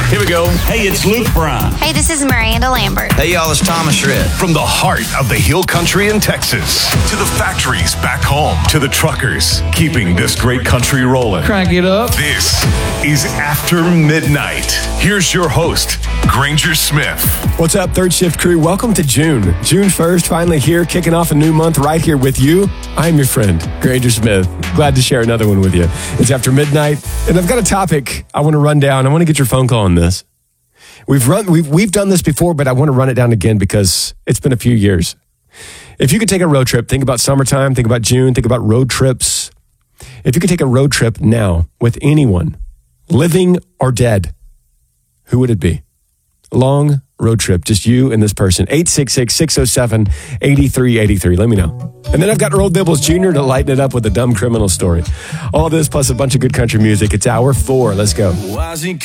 Here we go. Hey, it's Luke Bryan. Hey, this is Miranda Lambert. Hey, y'all, it's Thomas Shred. From the heart of the Hill Country in Texas to the factories back home to the truckers keeping this great country rolling. Crank it up. This is After Midnight. Here's your host, Granger Smith. What's up, Third Shift crew? Welcome to June. June 1st, finally here, kicking off a new month right here with you. I'm your friend, Granger Smith. Glad to share another one with you. It's After Midnight, and I've got a topic I want to run down. I want to get your phone call on this. We've done this before, but I want to run it down again because it's been a few years. If you could take a road trip, think about summertime, think about June, think about road trips. If you could take a road trip now with anyone, living or dead, who would it be? Long road trip, just you and this person. 866-607-8383. Let me know. And then I've got Earl Dibbles Jr. to lighten it up with a dumb criminal story. All this plus a bunch of good country music. It's hour 4. Let's go.